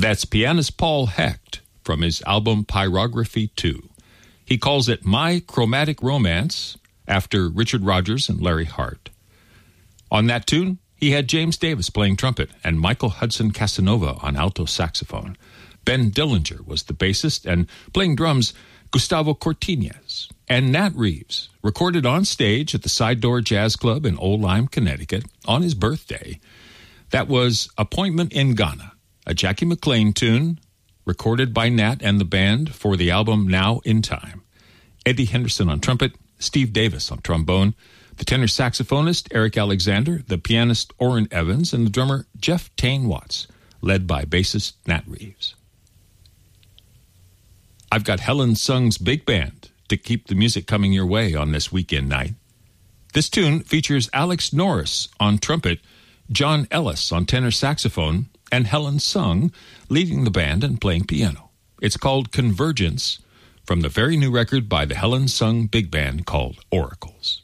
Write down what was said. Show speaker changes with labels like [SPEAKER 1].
[SPEAKER 1] That's pianist Paul Hecht from his album Pyrography 2. He calls it My Chromatic Romance, after Richard Rodgers and Larry Hart. On that tune, he had James Davis playing trumpet and Michael Hudson Casanova on alto saxophone. Ben Dillinger was the bassist, and playing drums, Gustavo Cortinez. And Nat Reeves, recorded on stage at the Side Door Jazz Club in Old Lyme, Connecticut, on his birthday. That was Appointment in Ghana, a Jackie McLean tune, recorded by Nat and the band for the album Now in Time. Eddie Henderson on trumpet, Steve Davis on trombone, the tenor saxophonist Eric Alexander, the pianist Orrin Evans, and the drummer Jeff Tane Watts, led by bassist Nat Reeves. I've got Helen Sung's big band to keep the music coming your way on this weekend night. This tune features Alex Norris on trumpet, John Ellis on tenor saxophone, and Helen Sung leading the band and playing piano. It's called Convergence, from the very new record by the Helen Sung Big Band called Oracles.